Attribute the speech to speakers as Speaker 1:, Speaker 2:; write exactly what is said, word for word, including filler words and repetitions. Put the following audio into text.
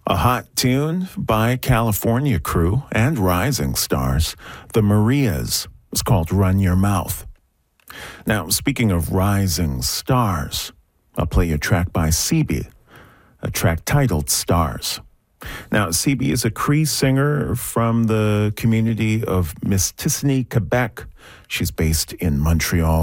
Speaker 1: A hot tune by California Crew and Rising Stars, the Marias. It's called Run Your Mouth. Now, speaking of rising stars, I'll play a track by C B, a track titled Stars. Now, C B is a Cree singer from the community of Mistassini, Quebec. She's based in Montreal.